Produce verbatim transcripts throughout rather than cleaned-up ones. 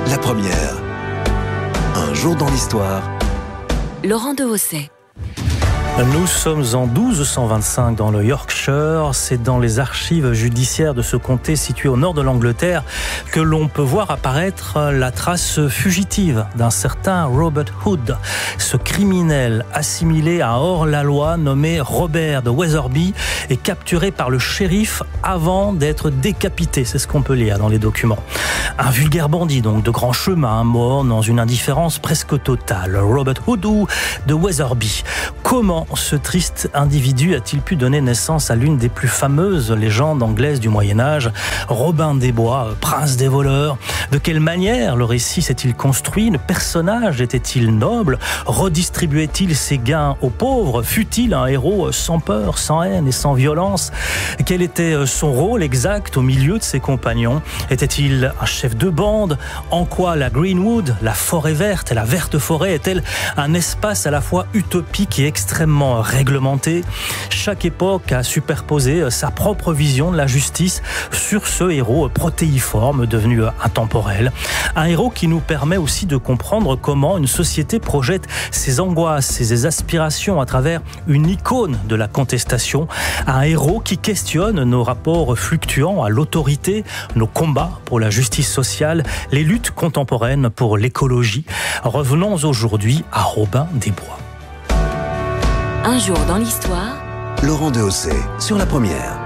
La première. Un jour dans l'histoire. Laurent Dehaussais. Nous sommes en douze cent vingt-cinq dans le Yorkshire. C'est dans les archives judiciaires de ce comté situé au nord de l'Angleterre que l'on peut voir apparaître la trace fugitive d'un certain Robert Hood. Ce criminel assimilé à hors-la-loi nommé Robert de Wetherby est capturé par le shérif avant d'être décapité. C'est ce qu'on peut lire dans les documents. Un vulgaire bandit donc de grand chemin, mort dans une indifférence presque totale. Robert Hood ou de Wetherby. Comment ce triste individu a-t-il pu donner naissance à l'une des plus fameuses légendes anglaises du Moyen-Âge, Robin des Bois, prince des voleurs? De quelle manière le récit s'est-il construit? Le personnage était-il noble? Redistribuait-il ses gains aux pauvres? Fut-il un héros sans peur, sans haine et sans violence? Quel était son rôle exact au milieu de ses compagnons? Était-il un chef de bande? En quoi la Greenwood, la forêt verte et la verte forêt est-elle un espace à la fois utopique et extrêmement réglementé? Chaque époque a superposé sa propre vision de la justice sur ce héros protéiforme devenu intemporel. Un héros qui nous permet aussi de comprendre comment une société projette ses angoisses, ses aspirations à travers une icône de la contestation. Un héros qui questionne nos rapports fluctuants à l'autorité, nos combats pour la justice sociale, les luttes contemporaines pour l'écologie. Revenons aujourd'hui à Robin des Bois. Un jour dans l'histoire. Laurent Dehaussais sur la première.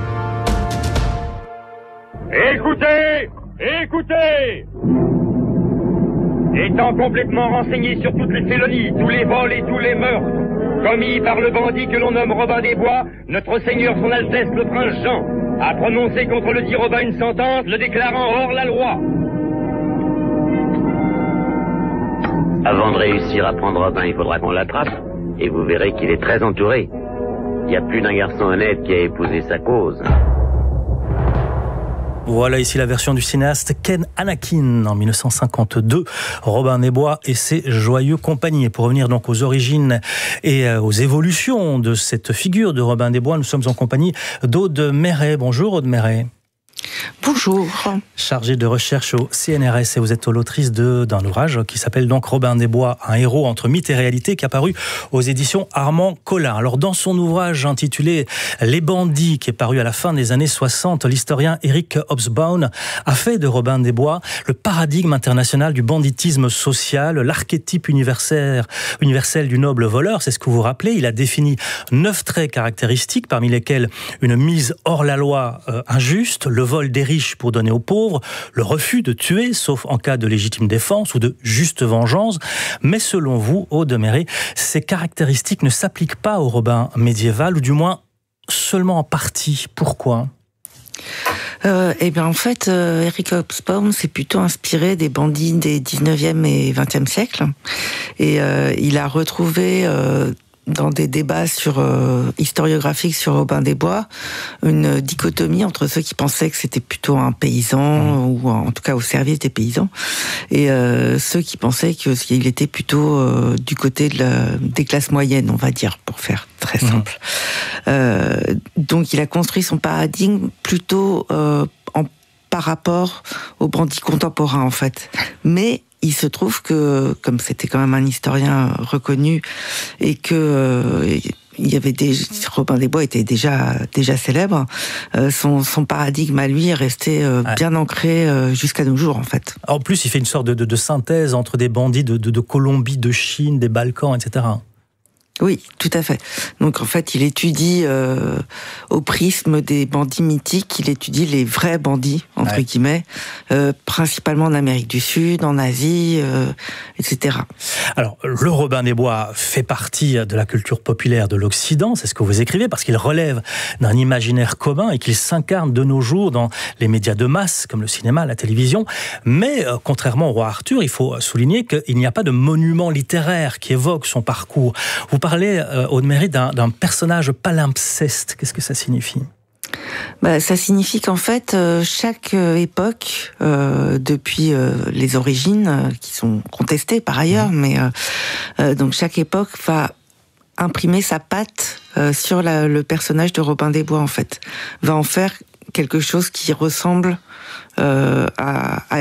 Écoutez, écoutez. Étant complètement renseigné sur toutes les félonies, tous les vols et tous les meurtres commis par le bandit que l'on nomme Robin des Bois, notre Seigneur son Altesse le Prince Jean a prononcé contre le dit Robin une sentence le déclarant hors la loi. Avant de réussir à prendre Robin, il faudra qu'on l'attrape. Et vous verrez qu'il est très entouré. Il y a plus d'un garçon honnête qui a épousé sa cause. Voilà ici la version du cinéaste Ken Anakin en mille neuf cent cinquante-deux, Robin des Bois et ses joyeux compagnons. Pour revenir donc aux origines et aux évolutions de cette figure de Robin des Bois, nous sommes en compagnie d'Aude Méret. Bonjour Aude Méret. Bonjour. Chargée de recherche au C N R S et vous êtes l'autrice de, d'un ouvrage qui s'appelle donc Robin des Bois, un héros entre mythe et réalité, qui est apparu aux éditions Armand Collin. Alors dans son ouvrage intitulé Les bandits, qui est paru à la fin des années soixante, l'historien Eric Hobsbawm a fait de Robin des Bois le paradigme international du banditisme social, l'archétype universel, universel du noble voleur, c'est ce que vous vous rappelez. Il a défini neuf traits caractéristiques, parmi lesquels une mise hors la loi euh, injuste, le vol des riches pour donner aux pauvres, le refus de tuer, sauf en cas de légitime défense ou de juste vengeance. Mais selon vous, Aude Méret, ces caractéristiques ne s'appliquent pas au Robin médiéval, ou du moins seulement en partie. Pourquoi ? Euh, eh bien, en fait, euh, Eric Hobsbawm s'est plutôt inspiré des bandits des dix-neuvième et vingtième siècles. Et euh, il a retrouvé... Euh, dans des débats sur euh, historiographiques sur Robin des Bois, une dichotomie entre ceux qui pensaient que c'était plutôt un paysan, mmh. ou en tout cas au service des paysans, et euh, ceux qui pensaient que qu'il était plutôt euh, du côté de la, des classes moyennes, on va dire, pour faire très simple. Mmh. Euh, donc il a construit son paradigme plutôt euh, en, par rapport aux bandits contemporains, en fait. Mais il se trouve que, comme c'était quand même un historien reconnu, et que euh, il y avait des Robin des Bois était déjà déjà célèbre, euh, son son paradigme à lui est resté euh, ouais. bien ancré euh, jusqu'à nos jours en fait. En plus, il fait une sorte de, de, de synthèse entre des bandits de, de, de Colombie, de Chine, des Balkans, et cetera. Oui, tout à fait. Donc en fait, il étudie euh, au prisme des bandits mythiques, il étudie les vrais bandits entre ouais. guillemets, euh, principalement en Amérique du Sud, en Asie, euh, et cetera. Alors, le Robin des Bois fait partie de la culture populaire de l'Occident, c'est ce que vous écrivez, parce qu'il relève d'un imaginaire commun et qu'il s'incarne de nos jours dans les médias de masse, comme le cinéma, la télévision. Mais euh, contrairement au roi Arthur, il faut souligner qu'il n'y a pas de monument littéraire qui évoque son parcours. Vous parlez, euh, Aude Méret, d'un, d'un personnage palimpseste. Qu'est-ce que ça signifie ? Bah, ça signifie qu'en fait, euh, chaque euh, époque, euh, depuis euh, les origines, euh, qui sont contestées par ailleurs, mmh. mais euh, euh, donc chaque époque va imprimer sa patte euh, sur la, le personnage de Robin des Bois, en fait. Va en faire quelque chose qui ressemble euh, à, à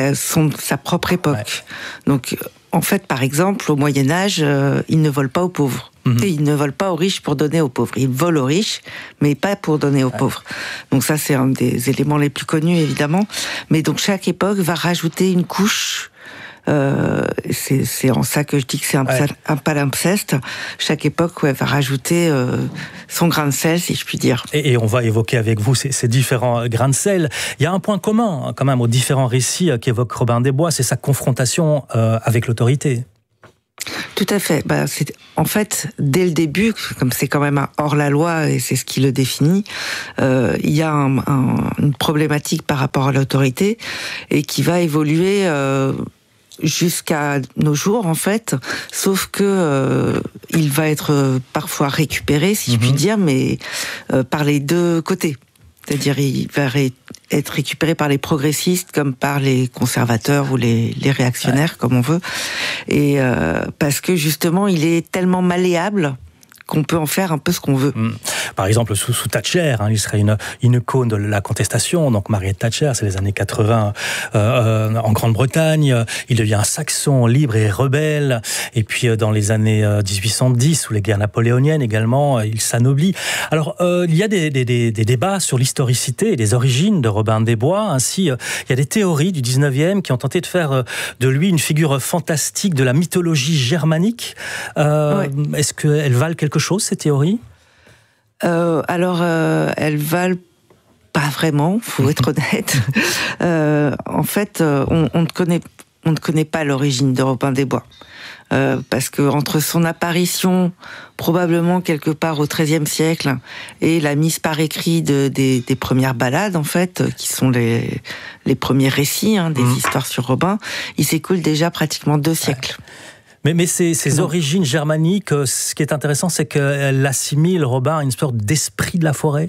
sa, son, sa propre époque. Ouais. Donc, en fait, par exemple, au Moyen-Âge, euh, ils ne volent pas aux pauvres. Mmh. Ils ne volent pas aux riches pour donner aux pauvres. Ils volent aux riches, mais pas pour donner aux ouais. pauvres. Donc ça, c'est un des éléments les plus connus, évidemment. Mais donc, chaque époque va rajouter une couche. Euh, c'est, c'est en ça que je dis que c'est un, ouais. un palimpseste. Chaque époque ouais, va rajouter euh, son grain de sel, si je puis dire. Et, et on va évoquer avec vous ces, ces différents grains de sel. Il y a un point commun, quand même, aux différents récits qu'évoque Robin des Bois, c'est sa confrontation euh, avec l'autorité. Tout à fait. Bah, c'est, en fait, dès le début, comme c'est quand même un hors-la-loi et c'est ce qui le définit, euh, il y a un, un, une problématique par rapport à l'autorité et qui va évoluer euh, jusqu'à nos jours, en fait, sauf que euh, il va être parfois récupéré, si mmh. je puis dire, mais euh, par les deux côtés. C'est-à-dire, il va ré- être récupéré par les progressistes comme par les conservateurs ou les, les réactionnaires, ouais. comme on veut. Et euh, parce que justement, il est tellement malléable qu'on peut en faire un peu ce qu'on veut. Mmh. Par exemple, sous, sous Thatcher, hein, il serait une, une icône de la contestation. Donc, Margaret Thatcher, c'est les années quatre-vingts euh, euh, en Grande-Bretagne. Il devient un saxon libre et rebelle. Et puis, euh, dans les années dix-huit cent dix, sous les guerres napoléoniennes également, il s'anoblit. Alors, euh, il y a des, des, des, des débats sur l'historicité et les origines de Robin des Bois. Ainsi, euh, il y a des théories du dix-neuvième qui ont tenté de faire euh, de lui une figure fantastique de la mythologie germanique. Euh, ouais. Est-ce qu'elles valent quelque chose, ces théories ? euh, Alors, euh, elles valent pas vraiment, faut être honnête. euh, en fait, on, on, ne connaît, on ne connaît pas l'origine de Robin des Bois. Euh, parce que entre son apparition, probablement quelque part au treizième siècle, et la mise par écrit de, des, des premières ballades, en fait, qui sont les, les premiers récits hein, des mmh. histoires sur Robin, il s'écoule déjà pratiquement deux siècles. Ouais. Mais, mais ces, ces origines germaniques, ce qui est intéressant, c'est qu'elle assimile Robin à une sorte d'esprit de la forêt.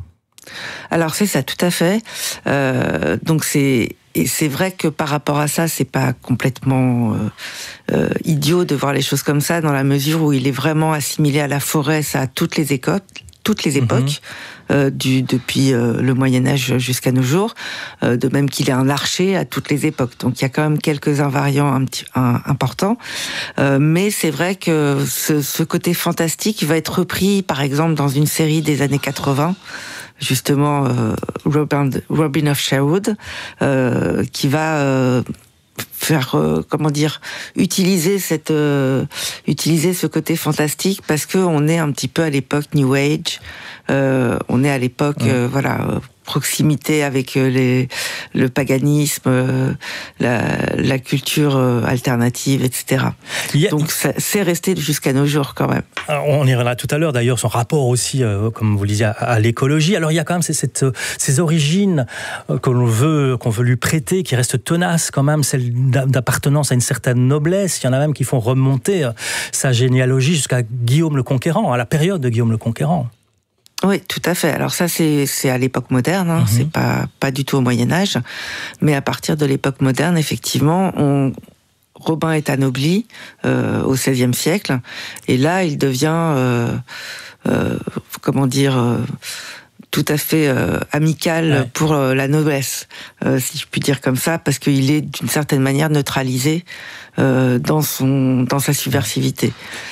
Alors c'est ça, tout à fait. Euh, donc c'est et c'est vrai que par rapport à ça, c'est pas complètement euh, euh, idiot de voir les choses comme ça, dans la mesure où il est vraiment assimilé à la forêt, ça à toutes les époques. toutes les époques, mmh. euh, du, depuis euh, le Moyen-Âge jusqu'à nos jours, euh, de même qu'il est un archer à toutes les époques. Donc il y a quand même quelques invariants un petit, un, importants, euh, mais c'est vrai que ce, ce côté fantastique va être repris, par exemple, dans une série des années quatre-vingts, justement euh, Robin, Robin of Sherwood, euh, qui va... Euh, faire euh, comment dire utiliser cette euh, utiliser ce côté fantastique parce que on est un petit peu à l'époque New Age, euh, on est à l'époque mmh. euh, voilà euh, proximité avec les le paganisme, euh, la la culture euh, alternative, et cetera. A... Donc ça, c'est resté jusqu'à nos jours quand même. Alors, on y reviendra tout à l'heure d'ailleurs, son rapport aussi, euh, comme vous le disiez, à, à l'écologie. Alors il y a quand même ces, cette, ces origines euh, qu'on veut qu'on veut lui prêter, qui restent tenaces quand même, celle d'appartenance à une certaine noblesse. Il y en a même qui font remonter euh, sa généalogie jusqu'à Guillaume le Conquérant, à la période de Guillaume le Conquérant. Oui, tout à fait. Alors ça, c'est c'est à l'époque moderne, hein. Mmh. C'est pas pas du tout au Moyen Âge, mais à partir de l'époque moderne, effectivement, on Robin est anobli euh, au seizième siècle, et là, il devient euh, euh, comment dire euh, tout à fait euh, amical ouais. pour euh, la noblesse, euh, si je puis dire comme ça, parce qu'il est d'une certaine manière neutralisé euh, dans son dans sa subversivité.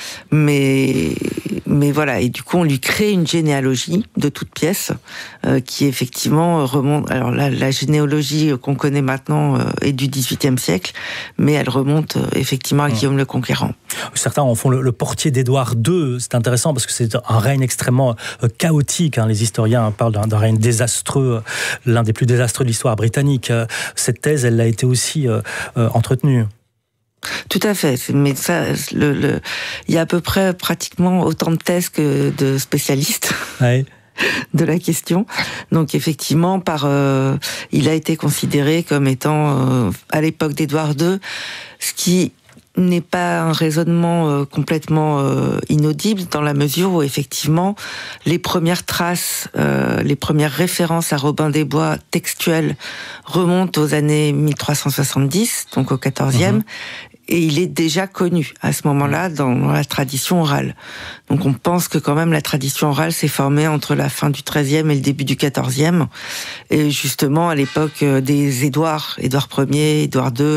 Mais, mais voilà, et du coup, on lui crée une généalogie de toute pièce euh, qui effectivement remonte. Alors là, la généalogie qu'on connaît maintenant euh, est du dix-huitième siècle, mais elle remonte euh, effectivement à Guillaume le Conquérant. Certains en font le, le portier d'Édouard deux. C'est intéressant parce que c'est un règne extrêmement euh, chaotique. Hein. Les historiens parlent d'un, d'un règne désastreux, euh, l'un des plus désastreux de l'histoire britannique. Euh, cette thèse, elle a été aussi euh, euh, entretenue. Tout à fait, mais ça, le, le, il y a à peu près pratiquement autant de thèses que de spécialistes ouais. de la question. Donc effectivement, par, euh, il a été considéré comme étant, euh, à l'époque d'Édouard deux, ce qui n'est pas un raisonnement euh, complètement euh, inaudible, dans la mesure où effectivement les premières traces, euh, les premières références à Robin des Bois textuelles remontent aux années mille trois cent soixante-dix, donc au quatorzième, mmh. et il est déjà connu à ce moment-là dans, dans la tradition orale. Donc on pense que quand même la tradition orale s'est formée entre la fin du treizième et le début du quatorzième, et justement à l'époque des Édouard, Édouard Ier, Édouard deux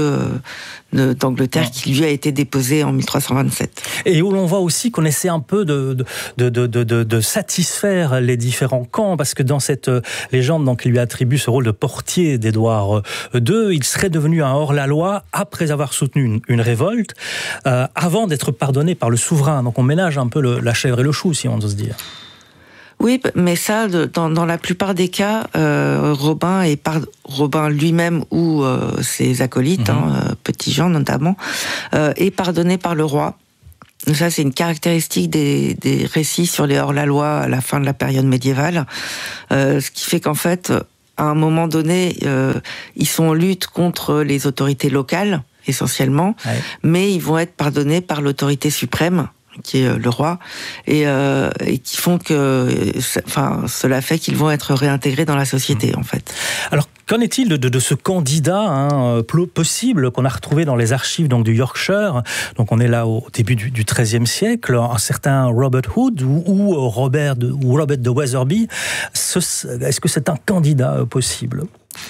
euh, d'Angleterre, ouais. qui lui a été déposé en mille trois cent vingt-sept. Et où l'on voit aussi qu'on essaie un peu de, de, de, de, de, de satisfaire les différents camps, parce que dans cette légende, donc, il lui attribue ce rôle de portier d'Édouard deux, il serait devenu un hors-la-loi après avoir soutenu une, une révolte, euh, avant d'être pardonné par le souverain. Donc on ménage un peu le, la chèvre et le chou, si on ose dire. Oui, mais ça, dans, dans la plupart des cas, euh, Robin, est par, Robin lui-même ou euh, ses acolytes, mmh. hein, euh, Petit Jean notamment, euh, est pardonné par le roi. Ça, c'est une caractéristique des, des récits sur les hors-la-loi à la fin de la période médiévale, euh, ce qui fait qu'en fait, à un moment donné, euh, ils sont en lutte contre les autorités locales, essentiellement, ouais. mais ils vont être pardonnés par l'autorité suprême, qui est le roi, et, euh, et qui font que, enfin, cela fait qu'ils vont être réintégrés dans la société, mmh. en fait. Alors, qu'en est-il de, de, de ce candidat hein, possible qu'on a retrouvé dans les archives donc, du Yorkshire? Donc, on est là au début du, du treizième siècle, un certain Robert Hood ou, ou Robert de, ou Robert de Wetherby. Ce, est-ce que c'est un candidat possible?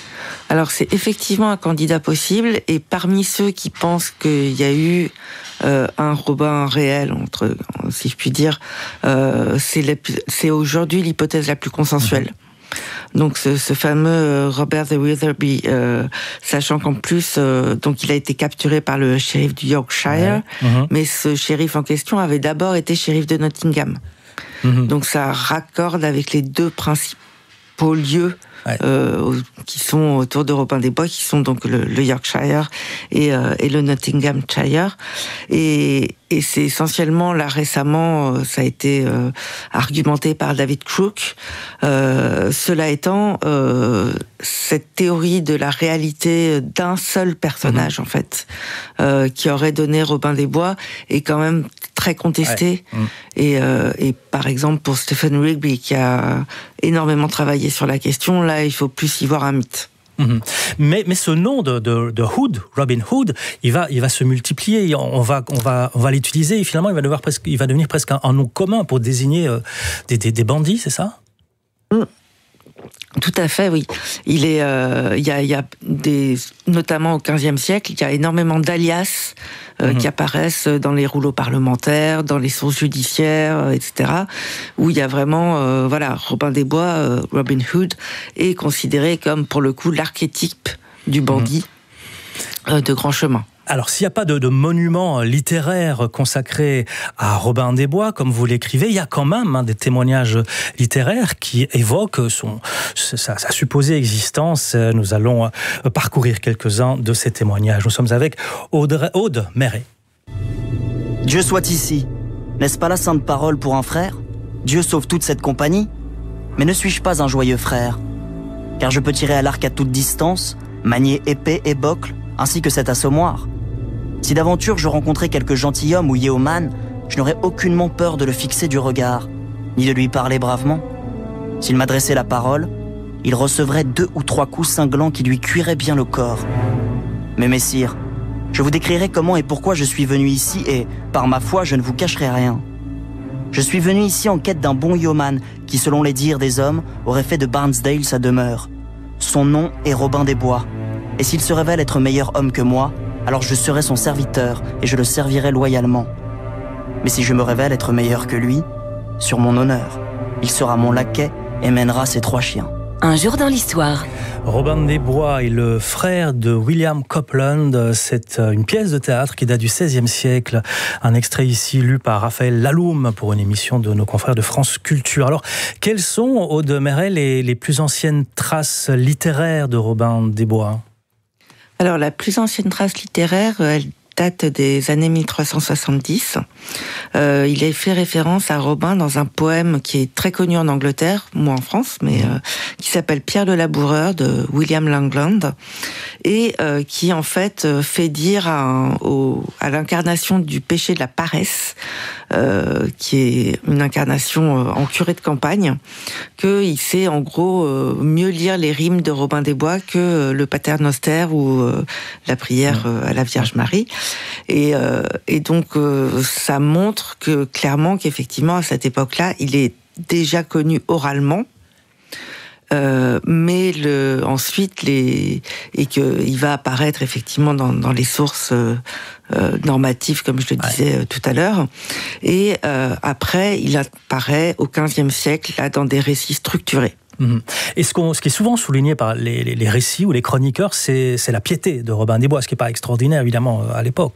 Alors c'est effectivement un candidat possible, et parmi ceux qui pensent qu'il y a eu euh, un Robin réel, entre, si je puis dire, euh, c'est, la, c'est aujourd'hui l'hypothèse la plus consensuelle. Donc ce, ce fameux Robert de Wetherby, euh, sachant qu'en plus, euh, donc il a été capturé par le shérif du Yorkshire, ouais. mmh. mais ce shérif en question avait d'abord été shérif de Nottingham. Mmh. Donc ça raccorde avec les deux principaux lieux Ouais. Euh, qui sont autour de Robin des Bois, qui sont donc le, le Yorkshire et, euh, et le Nottinghamshire. Et, et c'est essentiellement, là récemment, euh, ça a été euh, argumenté par David Crook. Euh, cela étant, euh, cette théorie de la réalité d'un seul personnage, mmh. en fait, euh, qui aurait donné Robin des Bois, est quand même très contestée. Ouais. Mmh. Et, euh, et par exemple, pour Stephen Rigby, qui a énormément travaillé sur la question, là, il faut plus y voir un mythe. Mmh. Mais, mais ce nom de, de, de Hood, Robin Hood, il va, il va se multiplier. On va, on va, on va l'utiliser. Et finalement, il va devoir presque, il va devenir presque un, un nom commun pour désigner euh, des, des, des bandits, c'est ça? Mmh. Tout à fait, oui. Il est, euh, il y a, il y a des, notamment au quinzième siècle, il y a énormément d'alias euh, mmh. qui apparaissent dans les rouleaux parlementaires, dans les sources judiciaires, et cetera. Où il y a vraiment, euh, voilà, Robin des Bois, euh, Robin Hood, est considéré comme pour le coup l'archétype du bandit mmh. euh, de grand chemin. Alors, s'il n'y a pas de, de monument littéraire consacré à Robin des Bois, comme vous l'écrivez, il y a quand même hein, des témoignages littéraires qui évoquent son, sa, sa supposée existence. Nous allons parcourir quelques-uns de ces témoignages. Nous sommes avec Aude, Aude Méret. Dieu soit ici. N'est-ce pas la sainte parole pour un frère? Dieu sauve toute cette compagnie. Mais ne suis-je pas un joyeux frère? Car je peux tirer à l'arc à toute distance, manier épée et bocle, ainsi que cet assommoir. Si d'aventure je rencontrais quelque gentilhomme ou yeoman, je n'aurais aucunement peur de le fixer du regard, ni de lui parler bravement. S'il m'adressait la parole, il recevrait deux ou trois coups cinglants qui lui cuiraient bien le corps. Mais messire, je vous décrirai comment et pourquoi je suis venu ici et, par ma foi, je ne vous cacherai rien. Je suis venu ici en quête d'un bon yeoman qui, selon les dires des hommes, aurait fait de Barnesdale sa demeure. Son nom est Robin des Bois. Et s'il se révèle être meilleur homme que moi, alors je serai son serviteur et je le servirai loyalement. Mais si je me révèle être meilleur que lui, sur mon honneur, il sera mon laquais et mènera ses trois chiens. Un jour dans l'histoire. Robin des Bois est le frère de William Copland. C'est une pièce de théâtre qui date du seizième siècle. Un extrait ici lu par Raphaël Laloum pour une émission de nos confrères de France Culture. Alors, quelles sont, Aude Méret, les, les plus anciennes traces littéraires de Robin des Bois ? Alors, la plus ancienne trace littéraire, elle date des années mille trois cent soixante-dix. Euh, il est fait référence à Robin dans un poème qui est très connu en Angleterre, moi en France, mais euh, qui s'appelle Pierre le Laboureur de William Langland, et euh, qui en fait fait dire à, un, au, à l'incarnation du péché de la paresse euh, qui est une incarnation euh, en curé de campagne, qu'il sait en gros euh, mieux lire les rimes de Robin des Bois que euh, le Pater Noster ou euh, la prière euh, à la Vierge Marie. Et, euh, et donc euh, ça montre que clairement qu'effectivement à cette époque-là, il est déjà connu oralement. Euh, mais le, ensuite, les, et qu'il va apparaître effectivement dans, dans les sources euh, euh, normatives, comme je le disais ouais. tout à l'heure. Et euh, après, il apparaît au quinzième siècle, là, dans des récits structurés. Mmh. Et ce, qu'on, ce qui est souvent souligné par les, les, les récits ou les chroniqueurs, c'est, c'est la piété de Robin des Bois, ce qui n'est pas extraordinaire, évidemment, à l'époque.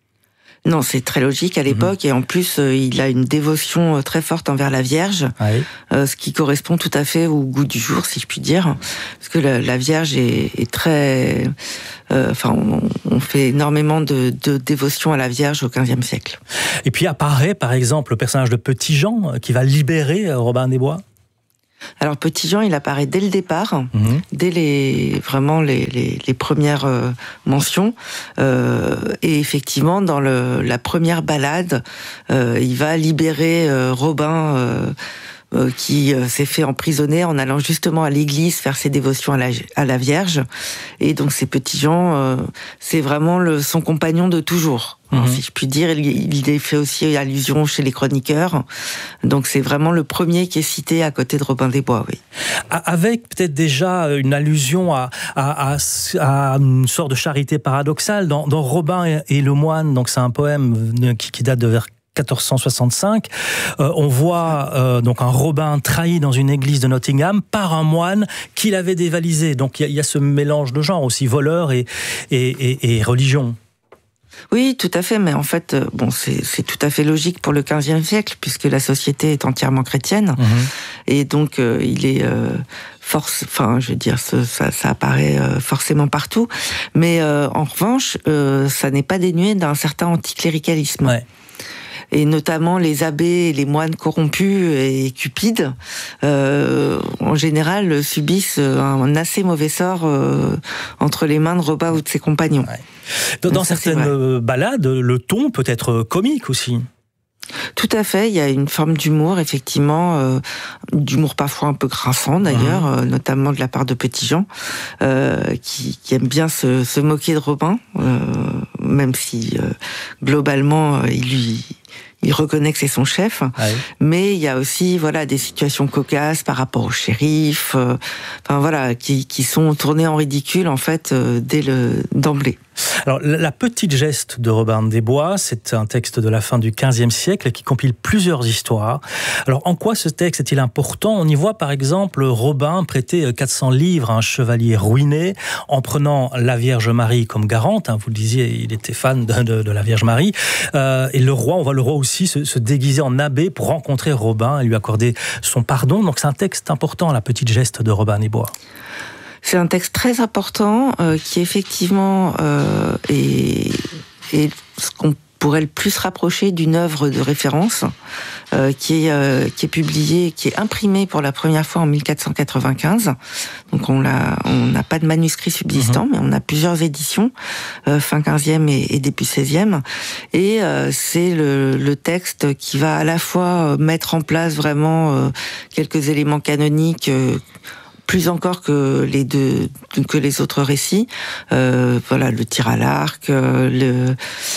Non, c'est très logique à l'époque, mmh. et en plus, euh, il a une dévotion euh, très forte envers la Vierge, oui. euh, ce qui correspond tout à fait au goût du jour, si je puis dire, parce que la, la Vierge est, est très... Enfin, euh, on, on fait énormément de, de dévotion à la Vierge au quinzième siècle. Et puis apparaît, par exemple, le personnage de Petit-Jean, qui va libérer Robin des Bois. Alors Petit-Jean, il apparaît dès le départ, mmh. dès les vraiment les, les, les premières euh, mentions, euh, et effectivement dans le, la première ballade, euh, il va libérer euh, Robin. Euh, Euh, qui euh, s'est fait emprisonner en allant justement à l'église faire ses dévotions à la, à la Vierge. Et donc ces Petit-Jean, euh, c'est vraiment le, son compagnon de toujours. Mmh. Si je puis dire, il, il est fait aussi allusion chez les chroniqueurs. Donc c'est vraiment le premier qui est cité à côté de Robin des Bois, oui. Avec peut-être déjà une allusion à, à, à, à une sorte de charité paradoxale dans, dans Robin et le moine. Donc c'est un poème qui, qui date de vers quatorze cent soixante-cinq, euh, on voit euh, donc un Robin trahi dans une église de Nottingham par un moine qui l'avait dévalisé. Donc il y, y a ce mélange de genres aussi, voleur et, et, et, et religion. Oui, tout à fait, mais en fait, bon, c'est, c'est tout à fait logique pour le quinzième siècle, puisque la société est entièrement chrétienne, mmh. et donc euh, il est euh, force, enfin, je veux dire, ça, ça, ça apparaît euh, forcément partout, mais euh, en revanche, euh, ça n'est pas dénué d'un certain anticléricalisme. Ouais. Et notamment les abbés et les moines corrompus et cupides, euh, en général, subissent un assez mauvais sort euh, entre les mains de Robin ou de ses compagnons. Ouais. Dans, dans ça, certaines ballades, le ton peut être comique aussi. Tout à fait, il y a une forme d'humour, effectivement, euh, d'humour parfois un peu grinçant d'ailleurs, mmh. euh, notamment de la part de Petit-Jean, euh, qui, qui aime bien se, se moquer de Robin, euh, même si euh, globalement euh, il lui... Il reconnaît que c'est son chef, ah oui. mais il y a aussi voilà des situations cocasses par rapport au shérif, euh, enfin voilà qui, qui sont tournées en ridicule en fait euh, dès le d'emblée. Alors, la petite geste de Robin des Bois, c'est un texte de la fin du quinzième siècle qui compile plusieurs histoires. Alors, en quoi ce texte est-il important ? On y voit, par exemple, Robin prêter quatre cents livres à un chevalier ruiné en prenant la Vierge Marie comme garante. Vous le disiez, il était fan de, de, de la Vierge Marie. Euh, et le roi, on voit le roi aussi se, se déguiser en abbé pour rencontrer Robin et lui accorder son pardon. Donc, c'est un texte important, la petite geste de Robin des Bois. C'est un texte très important euh, qui effectivement euh, est, est ce qu'on pourrait le plus rapprocher d'une œuvre de référence euh, qui est euh, qui est publiée, qui est imprimée pour la première fois en mille quatre cent quatre-vingt-quinze. Donc on l'a, on n'a pas de manuscrit subsistant, mmh. mais on a plusieurs éditions, euh, fin quinzième et, et début seizième. Et euh, c'est le, le texte qui va à la fois mettre en place vraiment euh, quelques éléments canoniques. Euh, plus encore que les deux, que les autres récits. Euh, voilà, le tir à l'arc, euh, le,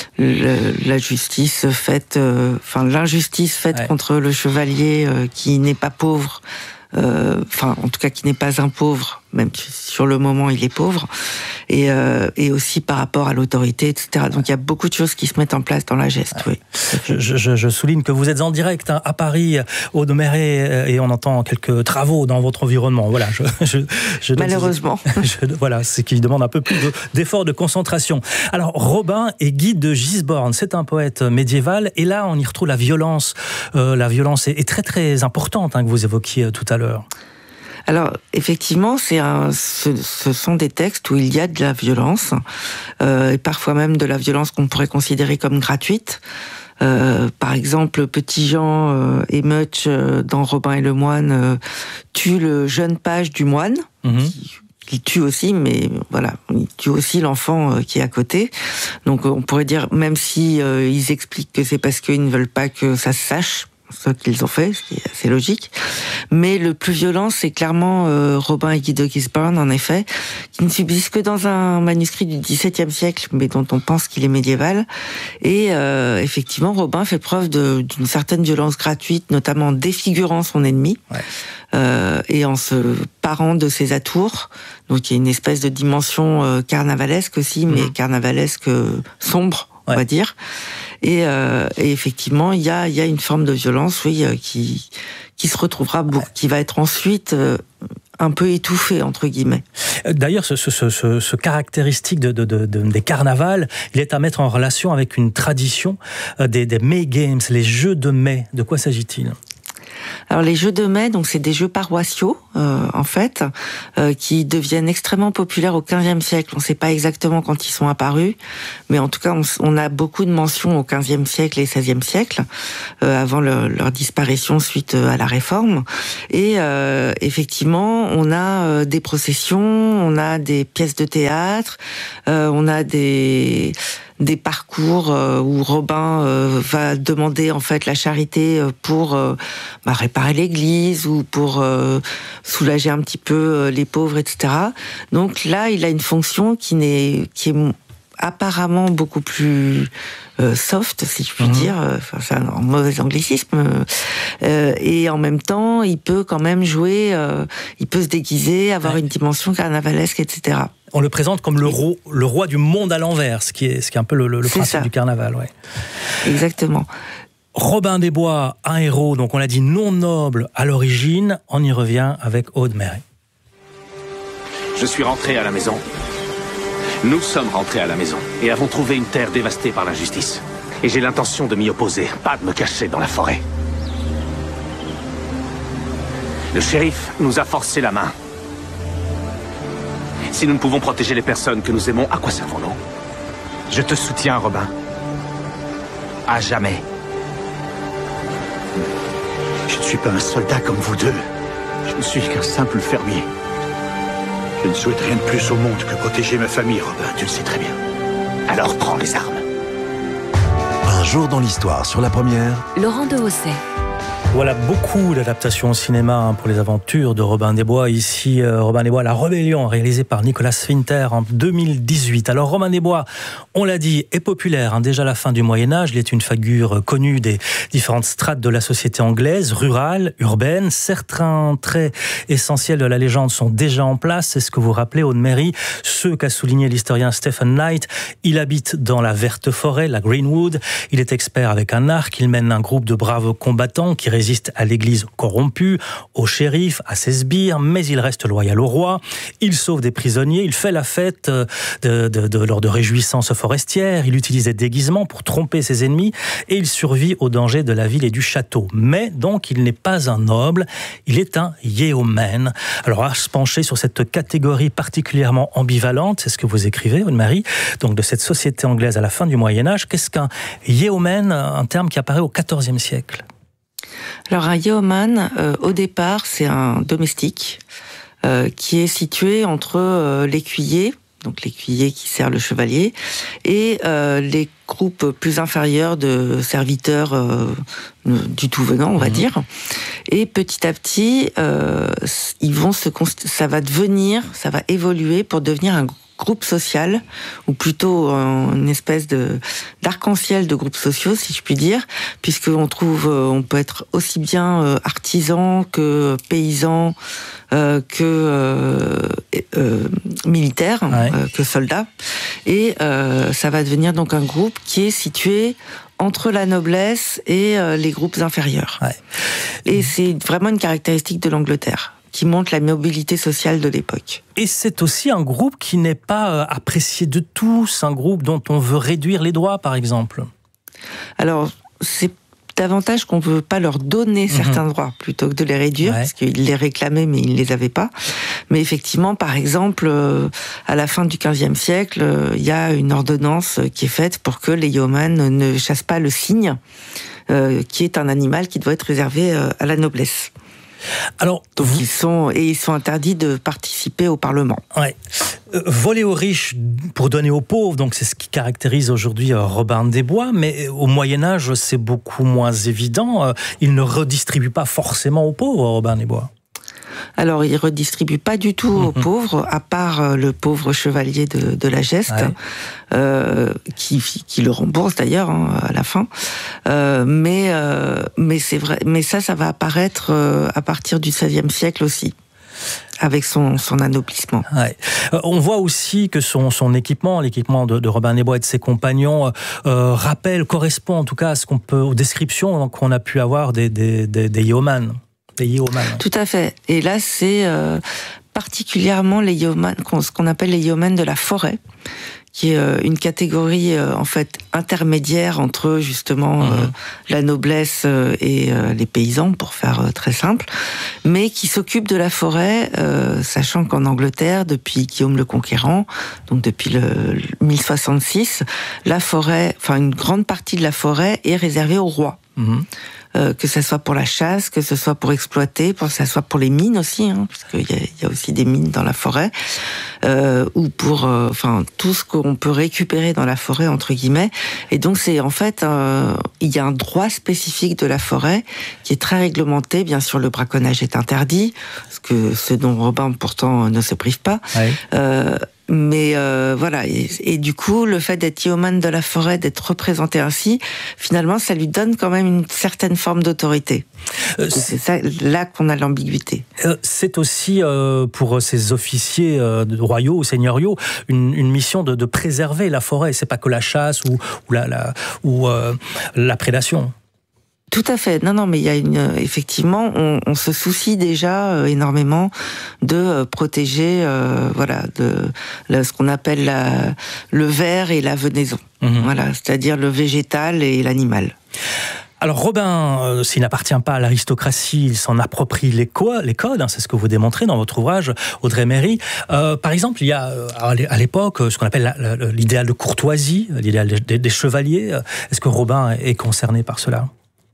le, la justice faite, euh, enfin l'injustice faite ouais. contre le chevalier euh, qui n'est pas pauvre. Enfin, euh, en tout cas, qui n'est pas un pauvre, même si sur le moment il est pauvre, et, euh, et aussi par rapport à l'autorité, et cetera. Donc il y a beaucoup de choses qui se mettent en place dans la geste. Ouais. Oui. Je, je, je souligne que vous êtes en direct hein, à Paris, au Doméret, et on entend quelques travaux dans votre environnement. Voilà. Je, je, je Malheureusement. Je, voilà, c'est qui demande un peu plus de, d'efforts de concentration. Alors Robin est Guy de Gisborne. C'est un poète médiéval, et là on y retrouve la violence. Euh, la violence est, est très très importante hein, que vous évoquiez tout à l'heure. Alors, effectivement, c'est un, ce, ce sont des textes où il y a de la violence, euh, et parfois même de la violence qu'on pourrait considérer comme gratuite. Euh, par exemple, Petit-Jean euh, et Much, euh, dans Robin et le moine, euh, tuent le jeune page du moine, mmh. qui, Il tue aussi, mais voilà, il tue aussi l'enfant qui est à côté. Donc on pourrait dire, même si euh, ils expliquent que c'est parce qu'ils ne veulent pas que ça se sache, ce qu'ils ont fait, ce qui est assez logique. Mais le plus violent, c'est clairement euh, Robin et Guido Gisborne, en effet, qui ne subsiste que dans un manuscrit du dix-septième siècle, mais dont on pense qu'il est médiéval. Et euh, effectivement, Robin fait preuve de, d'une certaine violence gratuite, notamment en défigurant son ennemi, ouais. euh, et en se parant de ses atours. Donc il y a une espèce de dimension euh, carnavalesque aussi, mais mmh. carnavalesque euh, sombre, ouais. on va dire. Et, euh, et effectivement, il y a, il y a une forme de violence, oui, euh, qui, qui se retrouvera, beaucoup, qui va être ensuite euh, un peu étouffée, entre guillemets. D'ailleurs, ce, ce, ce, ce caractéristique de, de, de, de, des carnavals, il est à mettre en relation avec une tradition euh, des, des May Games, les jeux de mai. De quoi s'agit-il ? Alors les jeux de mai, donc c'est des jeux paroissiaux euh, en fait, euh, qui deviennent extrêmement populaires au quinzième siècle. On ne sait pas exactement quand ils sont apparus, mais en tout cas on, on a beaucoup de mentions au quinzième siècle et seizième siècle, euh, avant le, leur disparition suite à la Réforme. Et euh, effectivement, on a euh, des processions, on a des pièces de théâtre, euh, on a des des parcours euh, où Robin euh, va demander en fait la charité pour euh, bah, réparer l'église ou pour euh, soulager un petit peu euh, les pauvres, et cetera. Donc là, il a une fonction qui n'est qui est apparemment beaucoup plus euh, soft, si je puis mmh. dire. Enfin, c'est un mauvais anglicisme. Euh, et en même temps, il peut quand même jouer, euh, il peut se déguiser, avoir ouais. une dimension carnavalesque, et cetera. On le présente comme le roi, le roi du monde à l'envers, ce qui est, ce qui est un peu le, le principe ça. du carnaval. Ouais. Exactement. Robin des Bois, un héros, donc on l'a dit, non noble à l'origine. On y revient avec Aude Méret. Je suis rentré à la maison. Nous sommes rentrés à la maison et avons trouvé une terre dévastée par l'injustice. Et j'ai l'intention de m'y opposer, pas de me cacher dans la forêt. Le shérif nous a forcé la main. Si nous ne pouvons protéger les personnes que nous aimons, à quoi servons-nous ? Je te soutiens, Robin. À jamais. Je ne suis pas un soldat comme vous deux. Je ne suis qu'un simple fermier. Je ne souhaite rien de plus au monde que protéger ma famille, Robin. Tu le sais très bien. Alors prends les armes. Un jour dans l'histoire, sur la première. Laurent Dehosset. Voilà beaucoup d'adaptations au cinéma hein, pour les aventures de Robin des Bois. Ici, euh, Robin des Bois, La Rébellion, réalisée par Nicolas Swinter en deux mille dix-huit. Alors, Robin des Bois, on l'a dit, est populaire. Hein, déjà à la fin du Moyen-Âge, il est une figure connue des différentes strates de la société anglaise, rurale, urbaine. Certains traits essentiels de la légende sont déjà en place. C'est ce que vous rappelez, Aude Méret, ceux qu'a souligné l'historien Stephen Knight. Il habite dans la verte forêt, la Greenwood. Il est expert avec un arc. Il mène un groupe de braves combattants qui résiste à l'église corrompue, au shérif, à ses sbires, mais il reste loyal au roi. Il sauve des prisonniers, il fait la fête de, de, de, lors de réjouissances forestières, il utilise des déguisements pour tromper ses ennemis et il survit aux dangers de la ville et du château. Mais donc, il n'est pas un noble, il est un yeoman. Alors, à se pencher sur cette catégorie particulièrement ambivalente, c'est ce que vous écrivez, Aude Méret, donc de cette société anglaise à la fin du Moyen-Âge. Qu'est-ce qu'un yeoman, un terme qui apparaît au quatorzième siècle ? Alors un yeoman, euh, au départ, c'est un domestique euh, qui est situé entre euh, l'écuyer, donc l'écuyer qui sert le chevalier, et euh, les groupes plus inférieurs de serviteurs euh, du tout venant, on va mmh. dire. Et petit à petit, euh, ils vont se const... ça va devenir, ça va évoluer pour devenir un groupe social, ou plutôt une espèce de d'arc-en-ciel de groupes sociaux, si je puis dire, puisqu'on trouve, on peut être aussi bien artisan que paysan, euh, que euh, euh, militaire, ouais. euh, que soldat, et euh, ça va devenir donc un groupe qui est situé entre la noblesse et euh, les groupes inférieurs. Ouais. Et mmh. c'est vraiment une caractéristique de l'Angleterre, qui montre la mobilité sociale de l'époque. Et c'est aussi un groupe qui n'est pas apprécié de tous, un groupe dont on veut réduire les droits, par exemple. Alors, c'est davantage qu'on ne veut pas leur donner mmh. certains droits, plutôt que de les réduire, ouais. parce qu'ils les réclamaient, mais ils ne les avaient pas. Mais effectivement, par exemple, euh, à la fin du quinzième siècle, euh, il y a une ordonnance qui est faite pour que les yeoman ne chassent pas le cygne, euh, qui est un animal qui doit être réservé euh, à la noblesse. Alors, donc vous... ils sont et ils sont interdits de participer au Parlement. Ouais. Euh, voler aux riches pour donner aux pauvres, donc c'est ce qui caractérise aujourd'hui euh, Robin des Bois, mais au Moyen-Âge, c'est beaucoup moins évident. Euh, il ne redistribue pas forcément aux pauvres, Robin des Bois. Alors, il redistribue pas du tout aux mmh. pauvres, à part le pauvre chevalier de, de la Geste, ouais. euh, qui, qui le rembourse d'ailleurs hein, à la fin. Euh, mais euh, mais c'est vrai, mais ça, ça va apparaître euh, à partir du seizième siècle aussi. Avec son, son anoblissement. Ouais. Euh, on voit aussi que son, son équipement, l'équipement de, de Robin des Bois et de ses compagnons, euh, rappelle, correspond en tout cas à ce qu'on peut, aux descriptions qu'on a pu avoir des, des, des, des yeoman. Des yeoman. Tout à fait. Et là, c'est euh, particulièrement les yeoman, ce qu'on appelle les yeomen de la forêt, qui est euh, une catégorie euh, en fait intermédiaire entre justement mmh. euh, la noblesse euh, et euh, les paysans, pour faire euh, très simple, mais qui s'occupe de la forêt, euh, sachant qu'en Angleterre, depuis Guillaume le Conquérant, donc depuis le, le mille soixante-six, la forêt, enfin une grande partie de la forêt est réservée au roi. Mmh. Euh, que ce soit pour la chasse, que ce soit pour exploiter, que ce soit pour les mines aussi, hein, parce qu'il y a, il y a aussi des mines dans la forêt, euh, ou pour, euh, enfin, tout ce qu'on peut récupérer dans la forêt entre guillemets. Et donc c'est en fait, euh, il y a un droit spécifique de la forêt qui est très réglementé. Bien sûr, le braconnage est interdit, ce que ce dont Robin pourtant ne se prive pas. Ouais. Euh, Mais euh, voilà, et, et du coup, le fait d'être yeoman de la forêt, d'être représenté ainsi, finalement, ça lui donne quand même une certaine forme d'autorité. Euh, c'est ça, là qu'on a l'ambiguïté. Euh, c'est aussi, euh, pour ces officiers euh, royaux ou seigneuriaux, une, une mission de, de préserver la forêt. C'est pas que la chasse ou, ou, la, la, ou euh, la prédation. Tout à fait. Non, non, mais il y a une, effectivement, on, on se soucie déjà euh, énormément de euh, protéger, euh, voilà, de, de ce qu'on appelle la, le ver et la venaison. Mmh. Voilà, c'est-à-dire le végétal et l'animal. Alors Robin, euh, s'il n'appartient pas à l'aristocratie, il s'en approprie les, co- les codes, hein, c'est ce que vous démontrez dans votre ouvrage, Audrey Méry. Euh, par exemple, il y a euh, à l'époque ce qu'on appelle la, la, l'idéal de courtoisie, l'idéal des, des, des chevaliers. Est-ce que Robin est concerné par cela ?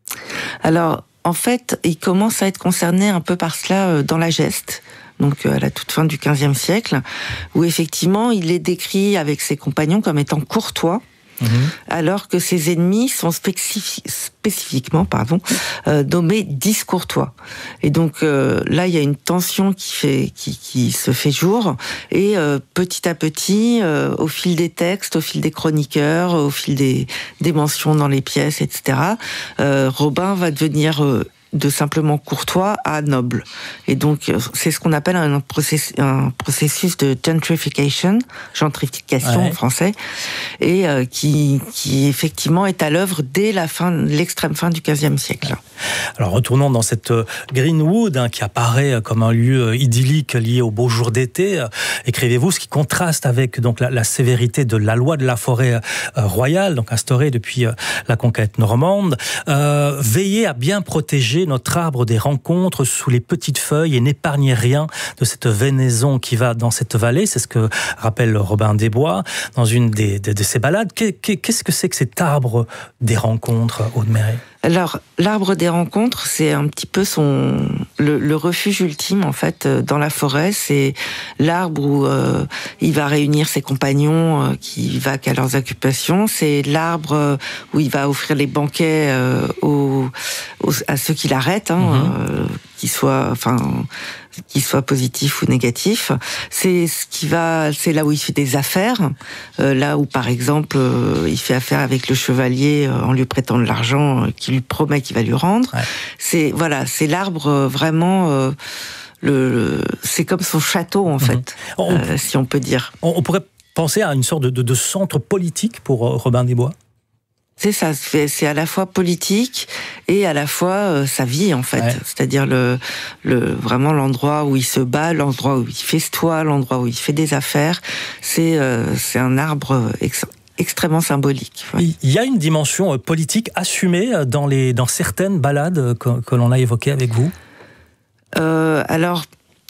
Alors, en fait, il commence à être concerné un peu par cela dans la Geste, donc à la toute fin du quinzième siècle, où effectivement, il est décrit avec ses compagnons comme étant courtois, mmh. alors que ses ennemis sont spécifi- spécifiquement pardon, euh, nommés discourtois. Et donc euh, là, il y a une tension qui, fait, qui, qui se fait jour, et euh, petit à petit, euh, au fil des textes, au fil des chroniqueurs, au fil des, des mentions dans les pièces, et cetera, euh, Robin va devenir... Euh, de simplement courtois à noble. Et donc, c'est ce qu'on appelle un processus, un processus de gentrification, gentrification ouais. en français, et euh, qui, qui effectivement est à l'œuvre dès la fin, l'extrême fin du quinzième siècle. Alors, retournons dans cette Greenwood, hein, qui apparaît comme un lieu idyllique lié aux beaux jours d'été. Écrivez-vous, ce qui contraste avec donc la, la sévérité de la loi de la forêt euh, royale, donc instaurée depuis euh, la conquête normande. Euh, veillez à bien protéger notre arbre des rencontres sous les petites feuilles et n'épargnez rien de cette venaison qui va dans cette vallée. C'est ce que rappelle Robin des Bois dans une des, de, de ses ballades. Qu'est-ce que c'est que cet arbre des rencontres, Aude Méry ? Alors, l'arbre des rencontres, c'est un petit peu son le, le refuge ultime en fait dans la forêt. C'est l'arbre où euh, il va réunir ses compagnons euh, qui vaquent à leurs occupations. C'est l'arbre où il va offrir les banquets euh, aux, aux à ceux qui l'arrêtent, hein, mmh. euh, qu'ils soient, enfin, qu'ils soient positifs ou négatifs. C'est ce qui va, c'est là où il fait des affaires. Euh, là où, par exemple, euh, il fait affaire avec le chevalier euh, en lui prêtant de l'argent euh, qu'il lui promet qu'il va lui rendre. Ouais. C'est voilà, c'est l'arbre euh, vraiment. Euh, le, le, c'est comme son château en fait, mmh. on, euh, si on peut dire. On, on pourrait penser à une sorte de, de, de centre politique pour euh, Robin des Bois. C'est ça, c'est à la fois politique et à la fois euh, sa vie en fait, ouais. C'est-à-dire le, le vraiment l'endroit où il se bat, l'endroit où il festoie, l'endroit où il fait des affaires. C'est euh, c'est un arbre ex- extrêmement symbolique. Ouais. Il y a une dimension politique assumée dans les dans certaines ballades que, que l'on a évoquées avec vous. Euh, alors.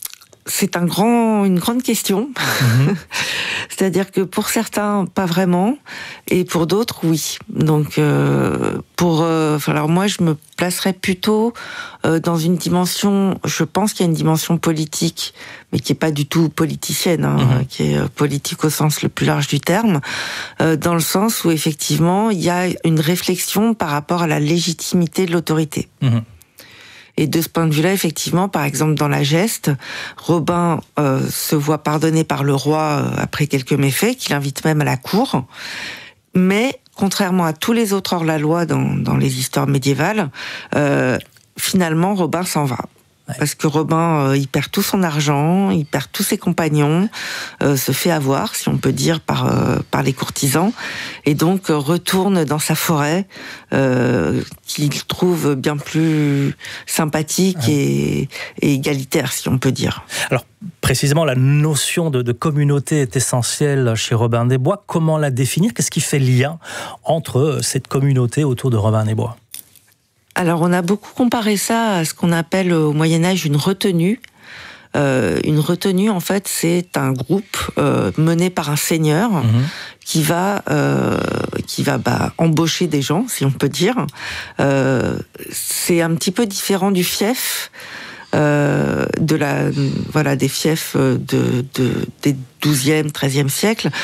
c'est un grand, une grande question. Mmh. C'est-à-dire que pour certains, pas vraiment, et pour d'autres, oui. Donc, euh, pour, euh, alors moi, je me placerais plutôt euh, dans une dimension. Je pense qu'il y a une dimension politique, mais qui est pas du tout politicienne, hein, mmh. qui est politique au sens le plus large du terme, euh, dans le sens où effectivement, il y a une réflexion par rapport à la légitimité de l'autorité. Mmh. Et de ce point de vue-là, effectivement, par exemple, dans la geste, Robin euh, se voit pardonné par le roi euh, après quelques méfaits, qu'il invite même à la cour. Mais, contrairement à tous les autres hors-la-loi dans, dans les histoires médiévales, euh, finalement, Robin s'en va. Parce que Robin, euh, il perd tout son argent, il perd tous ses compagnons, euh, se fait avoir, si on peut dire, par euh, par les courtisans, et donc euh, retourne dans sa forêt, euh, qu'il trouve bien plus sympathique ouais. et, et égalitaire, si on peut dire. Alors, précisément, la notion de, de communauté est essentielle chez Robin des Bois. Comment la définir ? Qu'est-ce qui fait lien entre cette communauté autour de Robin des Bois ? Alors, on a beaucoup comparé ça à ce qu'on appelle au Moyen-Âge une retenue. Euh, une retenue, en fait, c'est un groupe euh, mené par un seigneur mmh. qui va, euh, qui va bah, embaucher des gens, si on peut dire. Euh, c'est un petit peu différent du fief, euh, de la, voilà, des fiefs de, de, des douzième, treizième siècle,